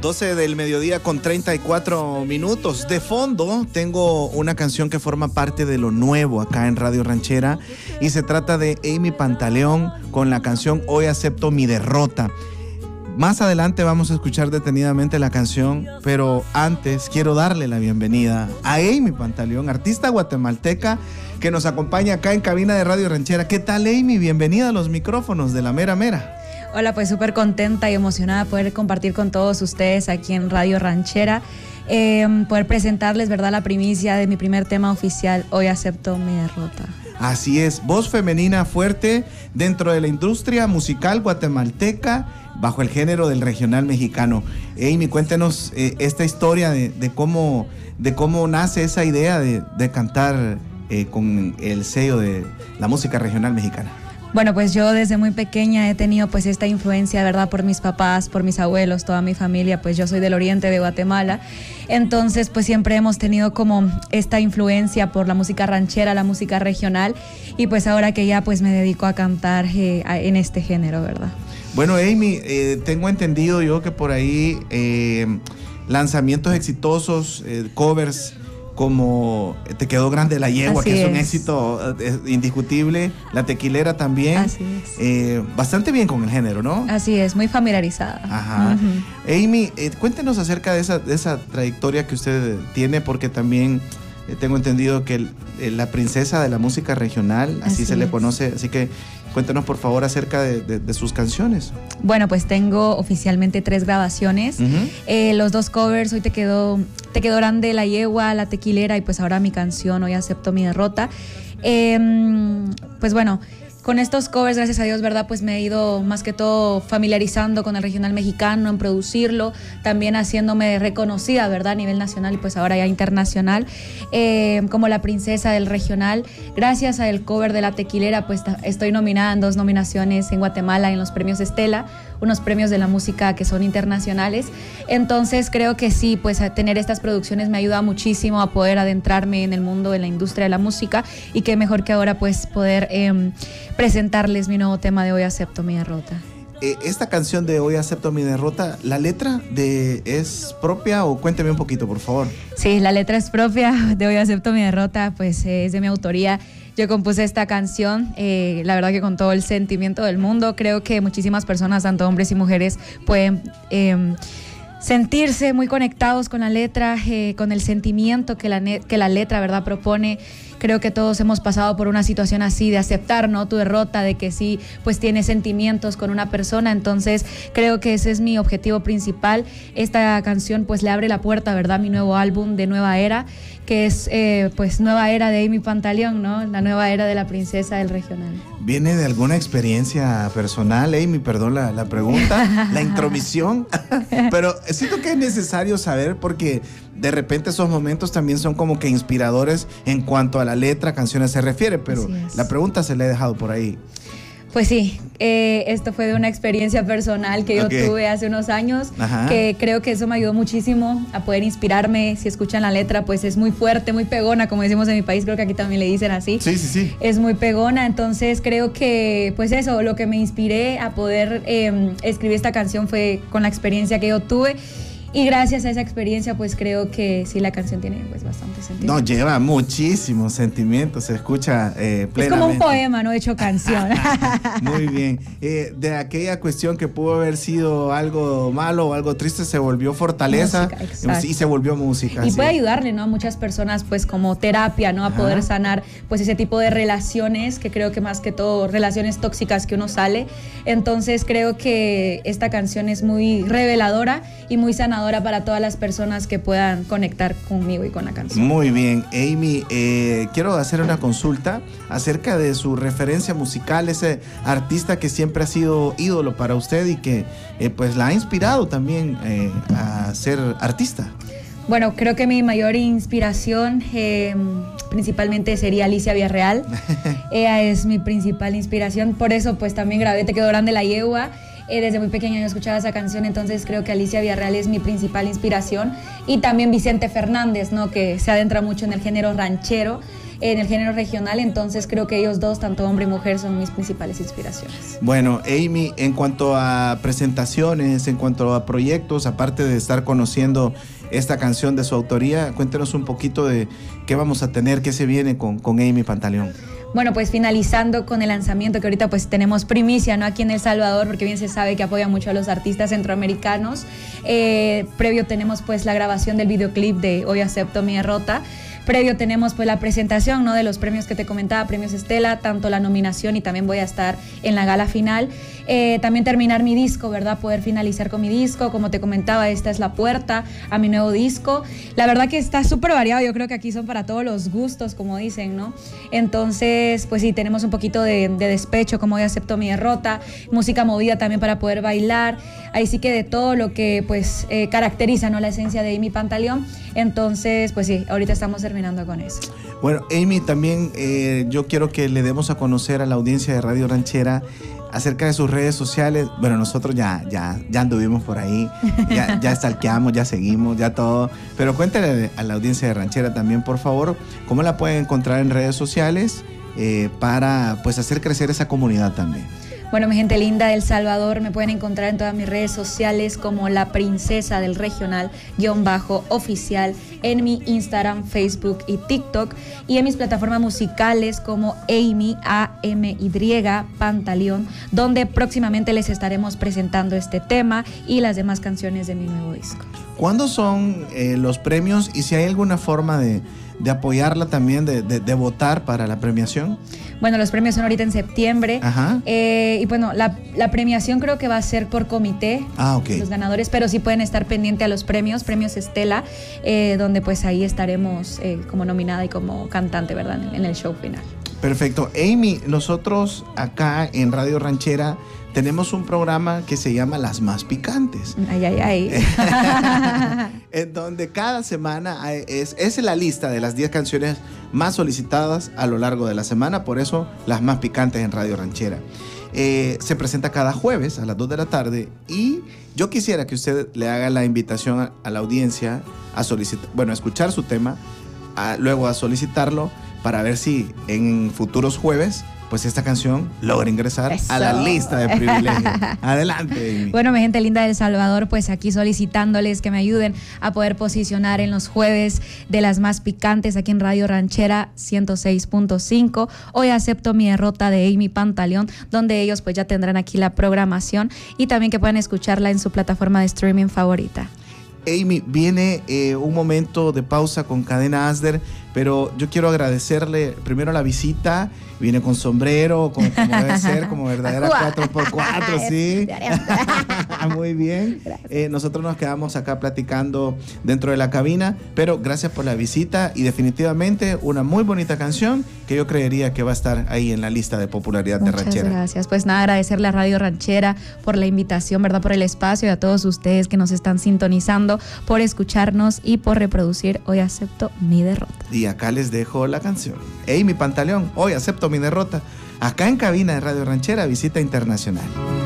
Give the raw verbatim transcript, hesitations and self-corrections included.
doce del mediodía con treinta y cuatro minutos. De fondo tengo una canción que forma parte de lo nuevo acá en Radio Ranchera y se trata de Amy Pantaleón con la canción Hoy Acepto Mi Derrota. Más adelante vamos a escuchar detenidamente la canción, pero antes quiero darle la bienvenida a Amy Pantaleón, artista guatemalteca que nos acompaña acá en cabina de Radio Ranchera. ¿Qué tal, Amy? Bienvenida a los micrófonos de La Mera Mera. Hola, pues súper contenta y emocionada de poder compartir con todos ustedes aquí en Radio Ranchera, eh, poder presentarles, ¿verdad?, la primicia de mi primer tema oficial, Hoy Acepto Mi Derrota. Así es, voz femenina fuerte dentro de la industria musical guatemalteca bajo el género del regional mexicano. Amy, cuéntenos eh, esta historia de, de, cómo, de cómo nace esa idea de, de cantar eh, con el sello de la música regional mexicana. Bueno, pues yo desde muy pequeña he tenido pues esta influencia, ¿verdad?, por mis papás, por mis abuelos, toda mi familia, pues yo soy del oriente de Guatemala, entonces pues siempre hemos tenido como esta influencia por la música ranchera, la música regional, y pues ahora que ya pues me dedico a cantar eh, en este género, ¿verdad? Bueno, Amy, eh, tengo entendido yo que por ahí eh, lanzamientos exitosos, eh, covers, como Te Quedó Grande la Yegua, Así que es, es un es. éxito eh, indiscutible, La Tequilera también. Así es. Eh, bastante bien con el género, ¿no? Así es, muy familiarizada. Ajá. Uh-huh. Amy, eh, cuéntenos acerca de esa, de esa trayectoria que usted tiene, porque también eh, tengo entendido que el, eh, la princesa de la música regional, así, Así se le es. conoce, así que cuéntenos por favor acerca de, de, de sus canciones. Bueno, pues tengo oficialmente tres grabaciones. Uh-huh. eh, los dos covers, Hoy te quedó, te quedó Grande la Yegua, La Tequilera, y pues ahora mi canción, Hoy Acepto Mi Derrota. Eh, pues bueno, con estos covers, gracias a Dios, ¿verdad?, pues me he ido más que todo familiarizando con el regional mexicano, en producirlo, también haciéndome reconocida, ¿verdad?, a nivel nacional y pues ahora ya internacional, eh, como la princesa del regional. Gracias al cover de La Tequilera, pues estoy nominada en dos nominaciones en Guatemala en los premios Estela, unos premios de la música que son internacionales. Entonces creo que sí, pues a tener estas producciones me ayuda muchísimo a poder adentrarme en el mundo, en la industria de la música, y qué mejor que ahora pues poder eh, presentarles mi nuevo tema de Hoy Acepto Mi Derrota. Eh, esta canción de Hoy Acepto Mi Derrota, ¿la letra de es propia o cuénteme un poquito, por favor? Sí, la letra es propia de Hoy Acepto Mi Derrota, pues eh, es de mi autoría. Yo compuse esta canción, eh, la verdad que con todo el sentimiento del mundo. Creo que muchísimas personas, tanto hombres y mujeres, pueden eh, sentirse muy conectados con la letra, eh, con el sentimiento que la, que la letra, ¿verdad?, propone. Creo que todos hemos pasado por una situación así, de aceptar, ¿no?, tu derrota, de que sí, pues tienes sentimientos con una persona. Entonces creo que ese es mi objetivo principal. Esta canción pues le abre la puerta, ¿verdad?, a mi nuevo álbum de Nueva Era, que es eh, pues Nueva Era de Amy Pantaleón, ¿no?, la nueva era de la princesa del regional. ¿Viene de alguna experiencia personal, Amy? Perdón la, la pregunta, la intromisión, pero siento que es necesario saber, porque de repente esos momentos también son como que inspiradores en cuanto a la letra, canciones se refiere, pero la pregunta se la he dejado por ahí. Pues sí, eh, esto fue de una experiencia personal que yo okay. tuve hace unos años. Ajá. Que creo que eso me ayudó muchísimo a poder inspirarme. Si escuchan la letra, pues es muy fuerte, muy pegona, como decimos en mi país, creo que aquí también le dicen así. Sí, sí, sí. Es muy pegona, entonces creo que, pues eso, lo que me inspiré a poder eh, escribir esta canción fue con la experiencia que yo tuve. Y gracias a esa experiencia, pues creo que sí, la canción tiene pues bastante sentido. No, lleva muchísimos sentimientos, se escucha eh, plenamente. Es como un poema, no hecho canción. Muy bien. Eh, de aquella cuestión que pudo haber sido algo malo o algo triste, se volvió fortaleza música, y se volvió música. Y sí. puede ayudarle, ¿no?, a muchas personas, pues como terapia, ¿no?, a Ajá. poder sanar pues ese tipo de relaciones, que creo que más que todo relaciones tóxicas que uno sale. Entonces creo que esta canción es muy reveladora y muy sanadora para todas las personas que puedan conectar conmigo y con la canción. Muy bien, Amy, eh, quiero hacer una consulta acerca de su referencia musical, ese artista que siempre ha sido ídolo para usted y que eh, pues la ha inspirado también eh, a ser artista. Bueno, creo que mi mayor inspiración eh, principalmente sería Alicia Villarreal. Ella es mi principal inspiración, por eso pues también grabé Te Quedó Grande la Yegua. Eh, desde muy pequeña yo escuchaba esa canción, entonces creo que Alicia Villarreal es mi principal inspiración, y también Vicente Fernández, ¿no?, que se adentra mucho en el género ranchero. en el género regional, entonces creo que ellos dos, tanto hombre y mujer, son mis principales inspiraciones. Bueno, Amy, en cuanto a presentaciones, en cuanto a proyectos, aparte de estar conociendo esta canción de su autoría, cuéntenos un poquito de qué vamos a tener, qué se viene con, con Amy Pantaleón. Bueno, pues finalizando con el lanzamiento, que ahorita pues tenemos primicia, ¿no? Aquí en El Salvador, porque bien se sabe que apoya mucho a los artistas centroamericanos. Eh, previo tenemos pues la grabación del videoclip de Hoy Acepto Mi Derrota. Previo tenemos pues la presentación, ¿no?, de los premios que te comentaba, premios Estela, tanto la nominación y también voy a estar en la gala final. Eh, también terminar mi disco, ¿verdad? Poder finalizar con mi disco. Como te comentaba, esta es la puerta a mi nuevo disco. La verdad que está súper variado, yo creo que aquí son para todos los gustos, como dicen, ¿no? Entonces, pues sí, tenemos un poquito de, de despecho, como Hoy Acepto Mi Derrota, música movida también para poder bailar, ahí sí que de todo lo que pues eh, caracteriza, ¿no?, la esencia de Amy Pantaleón. Entonces, pues sí, ahorita estamos terminando con eso. Bueno, Amy, también eh, yo quiero que le demos a conocer a la audiencia de Radio Ranchera acerca de sus redes sociales. Bueno, nosotros ya, ya, ya anduvimos por ahí, ya, ya stalkeamos, ya seguimos, ya todo. Pero cuéntale a la audiencia de Ranchera también, por favor, cómo la pueden encontrar en redes sociales eh, para pues hacer crecer esa comunidad también. Bueno, mi gente linda de El Salvador, me pueden encontrar en todas mis redes sociales como La Princesa del Regional guión bajo oficial, en mi Instagram, Facebook y TikTok, y en mis plataformas musicales como Amy, A M Y, Pantaleón, donde próximamente les estaremos presentando este tema y las demás canciones de mi nuevo disco. ¿Cuándo son eh, los premios y si hay alguna forma de, de apoyarla también, de, de, de votar para la premiación? Bueno, los premios son ahorita en septiembre. Ajá. Eh, y bueno, la, la premiación creo que va a ser por comité. Ah, ok. Los ganadores, pero sí pueden estar pendientes a los premios, premios Estela, eh, donde pues ahí estaremos eh, como nominada y como cantante, ¿verdad?, en, en el show final. Perfecto. Amy, nosotros acá en Radio Ranchera tenemos un programa que se llama Las Más Picantes. Ay, ay, ay. En donde cada semana es, es la lista de las diez canciones más solicitadas a lo largo de la semana, por eso Las Más Picantes en Radio Ranchera. Eh, se presenta cada jueves a las dos de la tarde y yo quisiera que usted le haga la invitación a, a la audiencia a solicitar, bueno, a escuchar su tema, a, luego a solicitarlo para ver si en futuros jueves pues esta canción logra ingresar Eso. a la lista de privilegios. Adelante, Amy. Bueno, mi gente linda de El Salvador, pues aquí solicitándoles que me ayuden a poder posicionar en los jueves de Las Más Picantes aquí en Radio Ranchera ciento seis punto cinco. Hoy Acepto Mi Derrota de Amy Pantaleón, donde ellos pues ya tendrán aquí la programación y también que puedan escucharla en su plataforma de streaming favorita. Amy, viene eh, un momento de pausa con Cadena Asder, pero yo quiero agradecerle primero la visita. Viene con sombrero, como, como debe ser, como verdadera cuatro por cuatro, sí. Muy bien. Eh, nosotros nos quedamos acá platicando dentro de la cabina, pero gracias por la visita y definitivamente una muy bonita canción que yo creería que va a estar ahí en la lista de popularidad Muchas de Ranchera. Muchas gracias. Pues nada, agradecerle a Radio Ranchera por la invitación, ¿verdad?, por el espacio y a todos ustedes que nos están sintonizando, por escucharnos y por reproducir Hoy Acepto Mi Derrota. Y acá les dejo la canción. Amy Pantaleón, Hoy Acepto Mi Derrota, acá en cabina de Radio Ranchera, visita internacional.